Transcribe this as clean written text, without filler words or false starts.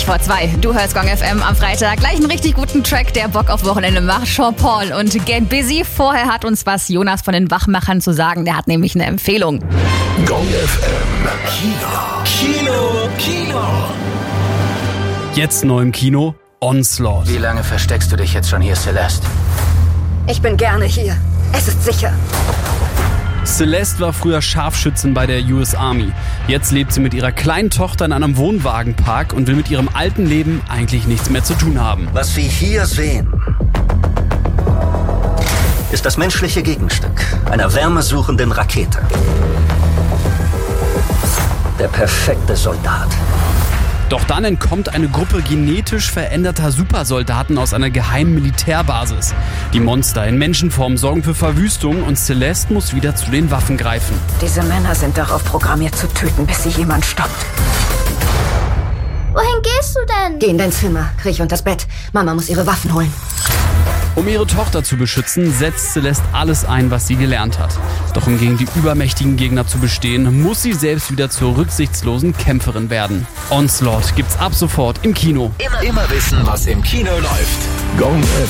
Vor 2. Du hörst Gong FM am Freitag. Gleich einen richtig guten Track, der Bock auf Wochenende macht. Sean Paul und Get Busy. Vorher hat uns was Jonas von den Wachmachern zu sagen. Der hat nämlich eine Empfehlung. Gong FM Kino. Jetzt neu im Kino, Onslaught. Wie lange versteckst du dich jetzt schon hier, Celeste? Ich bin gerne hier. Es ist sicher. Celeste war früher Scharfschützin bei der US Army. Jetzt lebt sie mit ihrer kleinen Tochter in einem Wohnwagenpark und will mit ihrem alten Leben eigentlich nichts mehr zu tun haben. Was Sie hier sehen, ist das menschliche Gegenstück einer wärmesuchenden Rakete. Der perfekte Soldat. Doch dann entkommt eine Gruppe genetisch veränderter Supersoldaten aus einer geheimen Militärbasis. Die Monster in Menschenform sorgen für Verwüstung und Celeste muss wieder zu den Waffen greifen. Diese Männer sind darauf programmiert zu töten, bis sie jemand stoppt. Wohin gehst du denn? Geh in dein Zimmer, kriech unter das Bett. Mama muss ihre Waffen holen. Um ihre Tochter zu beschützen, setzt Celeste alles ein, was sie gelernt hat. Doch um gegen die übermächtigen Gegner zu bestehen, muss sie selbst wieder zur rücksichtslosen Kämpferin werden. Onslaught gibt's ab sofort im Kino. Immer wissen, was im Kino läuft. Gong